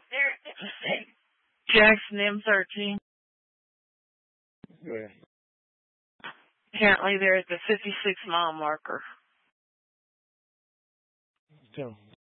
Jackson M13. Go ahead. Apparently they're at the 56-mile marker. Tell 'em.